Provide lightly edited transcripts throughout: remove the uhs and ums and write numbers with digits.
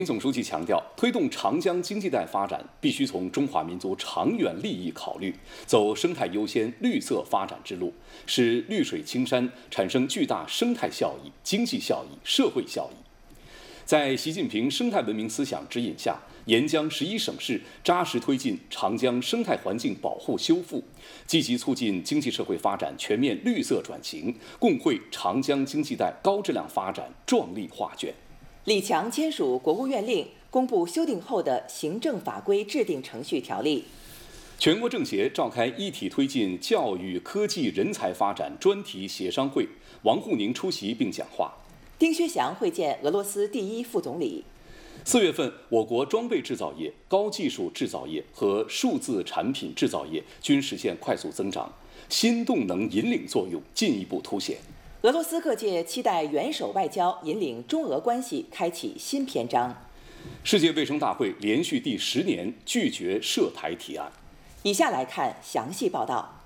总书记强调，推动长江经济带发展，必须从中华民族长远利益考虑，走生态优先、绿色发展之路，使绿水青山产生巨大生态效益、经济效益、社会效益。在习近平生态文明思想指引下，沿江11省市扎实推进长江生态环境保护修复，积极促进经济社会发展全面绿色转型，共绘长江经济带高质量发展壮丽画卷。 李强签署国务院令，公布修订后的行政法规制定程序条例。 全国政协召开一体推进教育、科技、人才发展专题协商会，王沪宁出席并讲话。 丁薛祥会见俄罗斯第一副总理。 4月份，我国装备制造业、高技术制造业和数字产品制造业均实现快速增长，新动能引领作用进一步凸显。 俄罗斯各界期待元首外交引领中俄关系开启新篇章。 世界卫生大会连续第10年拒绝涉台提案。 以下来看详细报道。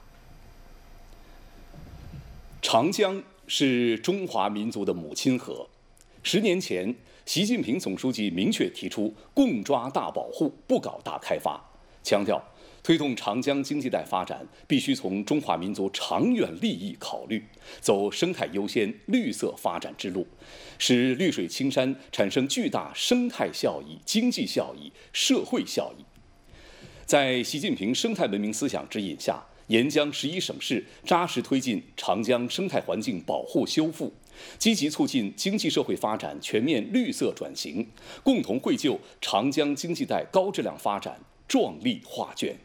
长江是中华民族的母亲河。10年前，习近平总书记明确提出共抓大保护，不搞大开发，强调推动长江经济带发展，必须从中华民族长远利益考虑，走生态优先、绿色发展之路，使绿水青山产生巨大生态效益、经济效益、社会效益。在习近平生态文明思想指引下，沿江11省市扎实推进长江生态环境保护修复，积极促进经济社会发展全面绿色转型，共同绘就长江经济带高质量发展壮丽画卷。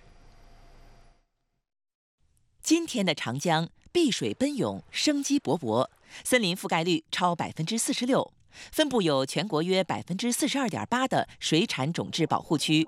今天的长江碧水奔涌，生机勃勃，森林覆盖率超46%，分布有全国约42.8%的水产种质保护区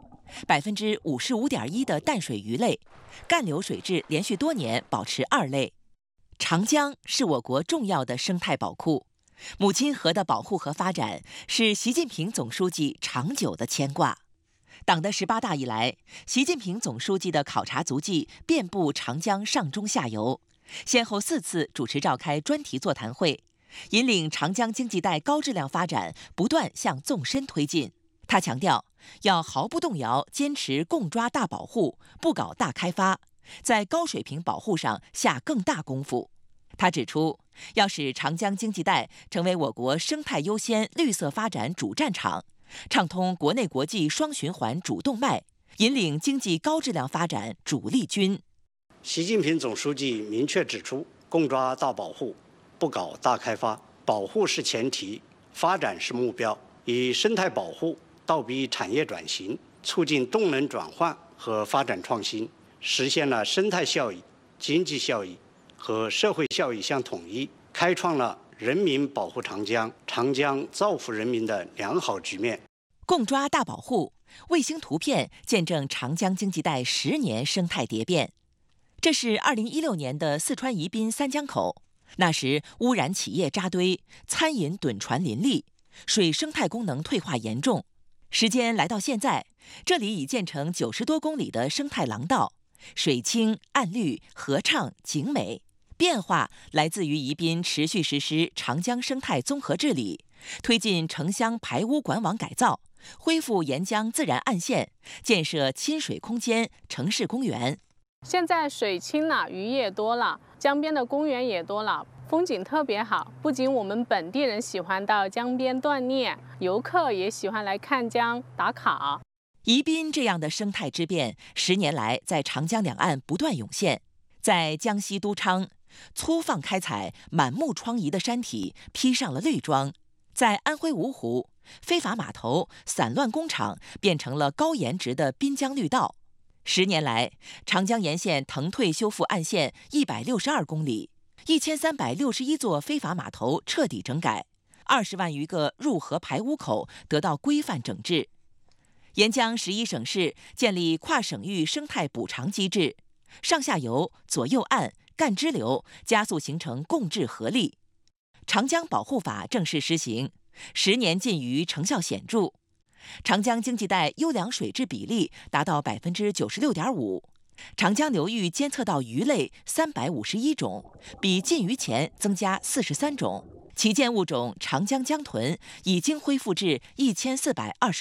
，55.1%的淡水鱼类，干流水质连续多年保持2类。长江是我国重要的生态宝库，母亲河的保护和发展是习近平总书记长久的牵挂。党的18大以来，习近平总书记的考察足迹遍布长江上中下游，先后4次主持召开专题座谈会，引领长江经济带高质量发展不断向纵深推进。他强调，要毫不动摇坚持共抓大保护，不搞大开发，在高水平保护上下更大功夫。他指出，要使长江经济带成为我国生态优先、绿色发展主战场，畅通国内国际双循环主动脉，引领经济高质量发展主力军。 习近平总书记明确指出，共抓大保护，不搞大开发，保护是前提，发展是目标，以生态保护倒逼产业转型，促进动能转换和发展创新，实现了生态效益、经济效益和社会效益相统一，开创了人民保护长江、长江造福人民的良好局面。 共抓大保护，卫星图片见证长江经济带10年生态蝶变。这是2016年的四川宜宾三江口，那时污染企业扎堆，餐饮趸船林立，水生态功能退化严重。时间来到现在，这里已建成90多公里的生态廊道，水清岸绿，河畅景美。变化来自于宜宾持续实施长江生态综合治理，推进城乡排污管网改造，恢复沿江自然岸线，建设亲水空间、城市公园。 现在水清了，鱼也多了，江边的公园也多了，风景特别好。不仅我们本地人喜欢到江边锻炼，游客也喜欢来看江打卡。 宜宾这样的生态之变，10年来在长江两岸不断涌现。在江西都昌，粗放开采、满目疮痍的山体披上了绿装；在安徽芜湖，非法码头、散乱工厂变成了高颜值的滨江绿道。10年来，长江沿线腾退修复岸线162公里，1361座非法码头彻底整改，20万余个入河排污口得到规范整治。沿江11省市建立跨省域生态补偿机制，上下游、左右岸、干支流加速形成共治合力。长江保护法正式施行，10年禁渔成效显著。长江经济带优良水质比例达到96.5%，长江流域监测到鱼类351种，比禁渔前增加43种， 旗舰物种长江江豚已经恢复至1420